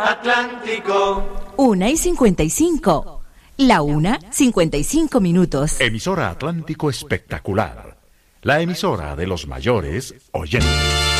Atlántico. 1:55. La 1:55. Emisora Atlántico Espectacular. La emisora de los mayores oyentes.